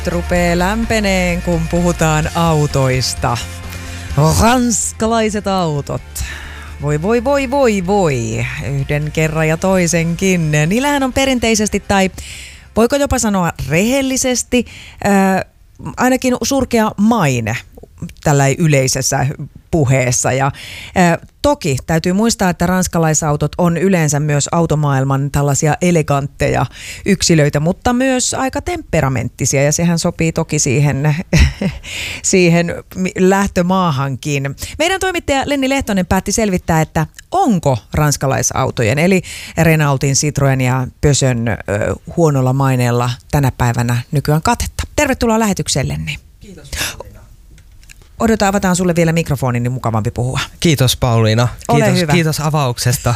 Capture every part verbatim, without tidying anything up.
Rupee lämpeneen, kun puhutaan autoista. Ranskalaiset autot. Voi voi voi voi voi. Yhden kerran ja toisenkin. Niillähän on perinteisesti, tai voiko jopa sanoa rehellisesti, äh, ainakin surkea maine tällä yleisessä puheessa. Ja, ää, toki täytyy muistaa, että ranskalaisautot on yleensä myös automaailman tällaisia elegantteja yksilöitä, mutta myös aika temperamenttisia, ja sehän sopii toki siihen, siihen lähtömaahankin. Meidän toimittaja Lenni Lehtonen päätti selvittää, että onko ranskalaisautojen, eli Renaultin, Citroën ja Peugeotin ö, huonolla maineella tänä päivänä nykyään katetta. Tervetuloa lähetykseen, Lenni. Kiitos. Odota, avataan sulle vielä mikrofoni, niin mukavampi puhua. Kiitos Pauliina. Ole Kiitos, hyvä. Kiitos avauksesta.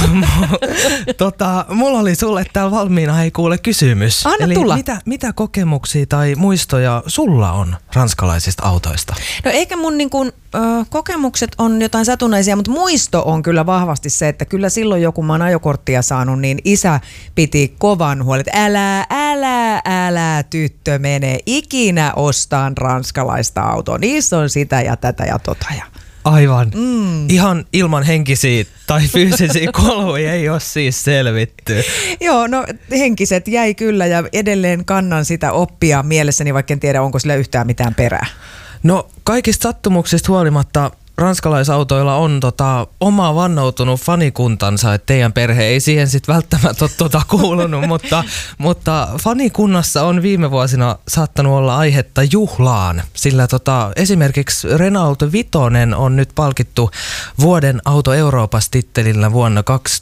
tota, mulla oli sulle täällä valmiina, hei kuule, kysymys. Anna Eli tulla. Mitä, mitä kokemuksia tai muistoja sulla on ranskalaisista autoista? No eikä mun niin kun, ö, kokemukset on jotain satunnaisia, mutta muisto on kyllä vahvasti se, että kyllä silloin joku mä oon ajokorttia saanut, niin isä piti kovan huolen, että älä, älä, älä tyttö mene ikinä ostaan ranskalaista autoa. Niissä on sitä ja tätä ja tota ja. Aivan. Mm. Ihan ilman henkisiä tai fyysisiä koluja ei ole siis selvitty. Joo, no henkiset jäi kyllä ja edelleen kannan sitä oppia mielessäni, vaikka en tiedä onko sillä yhtään mitään perää. No kaikista sattumuksista huolimatta ranskalaisautoilla on tota, oma vannoutunut fanikuntansa, että teidän perhe ei siihen sitten välttämättä ole tota kuulunut, mutta, mutta fanikunnassa on viime vuosina saattanut olla aihetta juhlaan, sillä tota, esimerkiksi Renault Vitonen on nyt palkittu vuoden auto Euroopassa tittelillä vuonna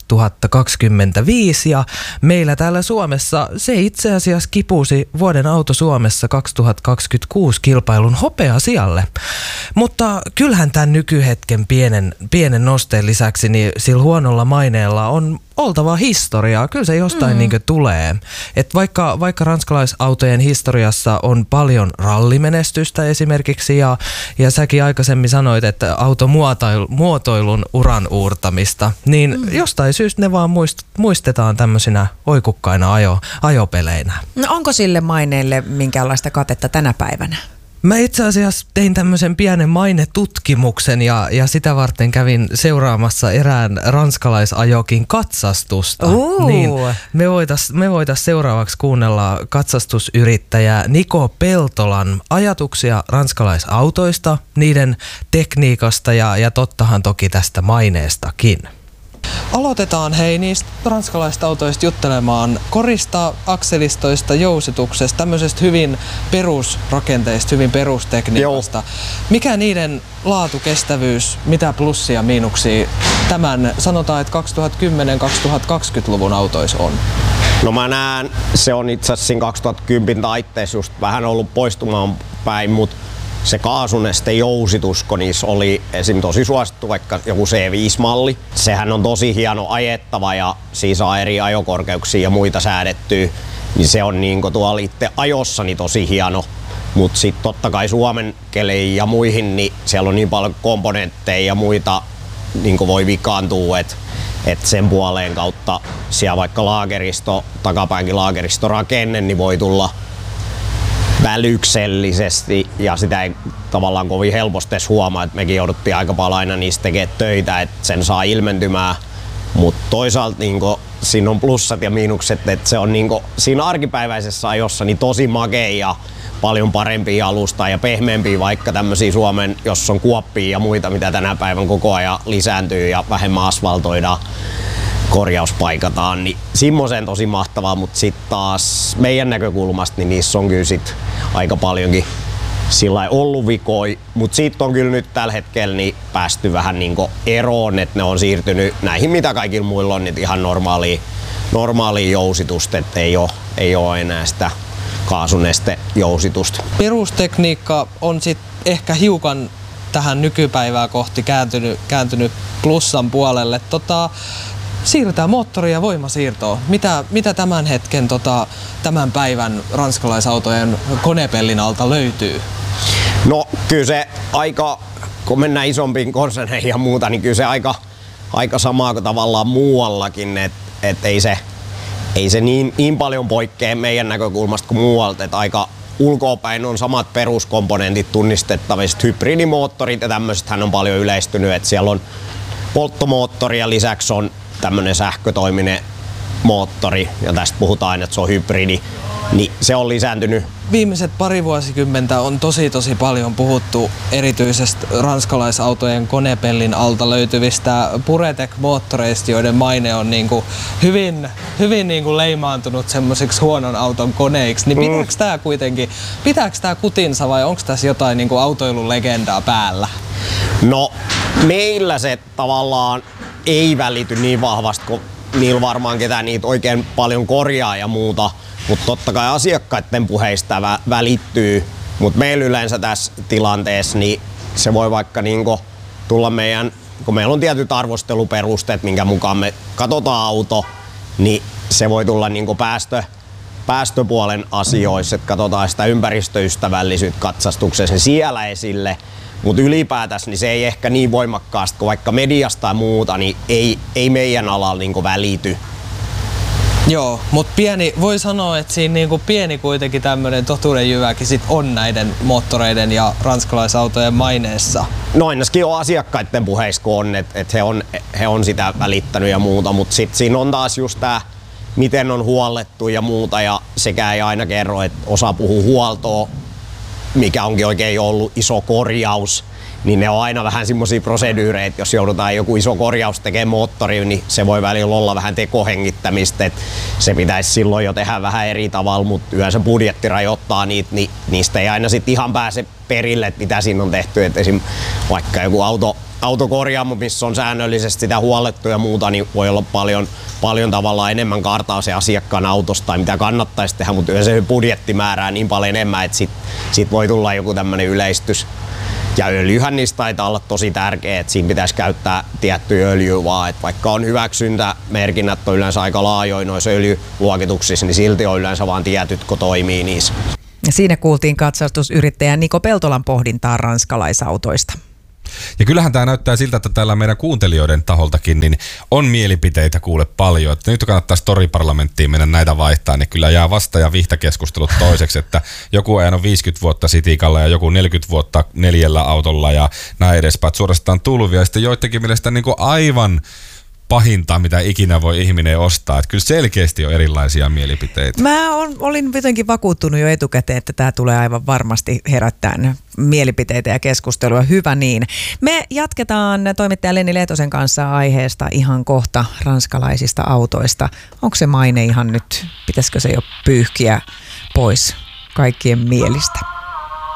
kaksituhattakaksikymmentäviisi, ja meillä täällä Suomessa se itse asiassa kipusi vuoden auto Suomessa kaksituhattakaksikymmentäkuusi kilpailun hopeasijalle, mutta kyllähän tämän nykyhetken pienen, pienen nosteen lisäksi niin sillä huonolla maineella on oltava historiaa. Kyllä se jostain mm. niin kuin tulee. Et vaikka, vaikka ranskalaisautojen historiassa on paljon rallimenestystä esimerkiksi, ja, ja säkin aikaisemmin sanoit, että automuotoilun uran uurtamista, niin mm. jostain syystä ne vaan muist, muistetaan tämmöisinä oikukkaina ajo, ajopeleinä. No onko sille maineelle minkäänlaista katetta tänä päivänä? Mä itse asiassa tein tämmöisen pienen mainetutkimuksen ja, ja sitä varten kävin seuraamassa erään ranskalaisajokin katsastusta. Uh. Niin me voitais, me voitais seuraavaksi kuunnella katsastusyrittäjä Niko Peltolan ajatuksia ranskalaisautoista, niiden tekniikasta ja, ja tottahan toki tästä maineestakin. Aloitetaan hei niistä ranskalaisista autoista juttelemaan korista, akselistoista, jousituksesta, tämmöisestä hyvin perusrakenteista, hyvin perustekniikasta. Joo. Mikä niiden laatu, kestävyys, mitä plussia ja miinuksia tämän sanotaan, että kaksituhattakymmenen kaksituhattakaksikymmentäluvun autoissa on? No mä näen, se on itse asiassa siinä kaksituhattakymmenen taitteessa just vähän ollut poistumaan päin, mutta se kaasuneste jousitusko niissä oli esim. Tosi suosittu, vaikka joku C viisi malli. Sehän on tosi hieno ajettava ja siinä saa eri ajokorkeuksia ja muita säädettyä. Niin se on niinku tuolla itse ajossani tosi hieno. Mut sit totta kai Suomen keleihin ja muihin, niin siellä on niin paljon komponentteja ja muita niinku voi vikaantua, että et sen puoleen kautta siellä vaikka laakeristo, takapäinkin laakeristorakenne, niin voi tulla välyksellisesti, ja sitä ei tavallaan kovin helposti edes huomaa, että mekin jouduttiin aika paljon aina niistä tekemään töitä, että sen saa ilmentymään. Mutta toisaalta niinku, siinä on plussat ja miinukset, että se on niinku, siinä arkipäiväisessä ajossa niin tosi makea ja paljon parempia alusta ja pehmeämpiä vaikka tämmöisiä Suomen, jos on kuoppia ja muita, mitä tänä päivän koko ajan lisääntyy ja vähemmän asfaltoidaan, korjauspaikataan, niin semmoisen tosi mahtavaa, mutta sitten taas meidän näkökulmasta niin niissä on kyllä sit aika paljonkin sillä ollut vikoi, mutta siitä on kyllä nyt tällä hetkellä niin päästy vähän niinku eroon, että ne on siirtynyt näihin mitä kaikilla muilla on, niin ihan normaalia, normaalia jousitusta, että ei ole, ei ole enää sitä kaasuneste jousitusta. Perustekniikka on sitten ehkä hiukan tähän nykypäivää kohti kääntynyt, kääntynyt plussan puolelle. Tota, Siirrytään moottori- ja voimasiirtoon. Mitä, mitä tämän hetken, tota, tämän päivän ranskalaisautojen konepellin alta löytyy? No kyllä se aika, kun mennään isompiin konserneihin ja muuta, niin kyllä se aika, aika samaa kuin tavallaan muuallakin, että et ei se, ei se niin, niin paljon poikkea meidän näkökulmasta kuin muualta, että aika ulkoapäin on samat peruskomponentit tunnistettavista. Hybridimoottorit ja tämmöisethän on paljon yleistynyt, että siellä on polttomoottori ja lisäksi on tämmöinen sähkötoiminen moottori ja tästä puhutaan aina, että se on hybridi, niin se on lisääntynyt. Viimeiset pari vuosikymmentä on tosi tosi paljon puhuttu erityisesti ranskalaisautojen konepellin alta löytyvistä Puretec-moottoreista, joiden maine on niinku hyvin, hyvin niinku leimaantunut semmoisiksi huonon auton koneiksi. Niin pitääkö tää kuitenkin, pitääkö tää kutinsa vai onko tässä jotain niinku autoilulegendaa päällä? No meillä se tavallaan ei välity niin vahvasti, kun niillä varmaan ketään niitä oikein paljon korjaa ja muuta. Mutta totta kai asiakkaiden puheista vä- välittyy, mutta meillä yleensä tässä tilanteessa niin se voi vaikka niinku tulla meidän, kun meillä on tietyt arvosteluperusteet, minkä mukaan me katsotaan auto, niin se voi tulla niinku päästö, päästöpuolen asioissa, että katsotaan sitä ympäristöystävällisyyttä katsastuksessa siellä esille. Mutta ylipäätänsä niin se ei ehkä niin voimakkaasti kuin vaikka mediasta tai muuta, niin ei, ei meidän alalla niinku välity. Joo, mutta pieni, voi sanoa, että siinä niinku pieni kuitenkin tämmöinen totuudenjyväkin sit on näiden moottoreiden ja ranskalaisautojen maineessa. No ainakin on asiakkaiden puheissa, kun on, että et he, on, he on sitä välittänyt ja muuta, mutta sitten siinä on taas just tämä, miten on huollettu ja muuta, ja sekä ei aina kerro, että osa puhuu huoltoa, mikä onkin oikein ollut iso korjaus, niin ne on aina vähän semmoisia proseduureja, että jos joudutaan joku iso korjaus tekemään moottoriin, niin se voi välillä olla vähän tekohengittämistä, että se pitäisi silloin jo tehdä vähän eri tavalla, mutta yleensä budjetti rajoittaa niitä, niin niistä ei aina sitten ihan pääse perille, että mitä siinä on tehty, että esim. Vaikka joku auto, autokorjaamo, missä on säännöllisesti sitä huollettu ja muuta, niin voi olla paljon, paljon tavallaan enemmän kartaa se asiakkaan autosta tai mitä kannattaisi tehdä, mutta yleensä se budjetti määrää niin paljon enemmän, että sit, sit voi tulla joku tämmöinen yleistys. Ja öljyhän niistä taitaa olla tosi tärkeä, että siinä pitäisi käyttää tiettyä öljyä vaan, että vaikka on hyväksyntämerkinnät on yleensä aika laajoin noissa öljyluokituksissa, niin silti on yleensä vaan tietyt, kun toimii niissä. Siinä kuultiin katsastusyrittäjä Niko Peltolan pohdintaa ranskalaisautoista. Ja kyllähän tämä näyttää siltä, että täällä meidän kuuntelijoiden taholtakin niin on mielipiteitä kuule paljon. Että nyt kannattaa Story-parlamenttiin mennä näitä vaihtaa, niin kyllä jää vasta- ja vihtakeskustelut toiseksi, että joku ajanut viisikymmentä vuotta Citicalla ja joku neljäkymmentä vuotta neljällä autolla ja näin edespäin. Että suorastaan tulvia ja sitten joidenkin mielestä niin kuin aivan pahinta, mitä ikinä voi ihminen ostaa. Että kyllä selkeästi on erilaisia mielipiteitä. Mä on, olin jotenkin vakuuttunut jo etukäteen, että tämä tulee aivan varmasti herättämään mielipiteitä ja keskustelua. Hyvä niin. Me jatketaan toimittaja Lenni Lehtosen kanssa aiheesta ihan kohta ranskalaisista autoista. Onko se maine ihan nyt, pitäisikö se jo pyyhkiä pois kaikkien mielistä?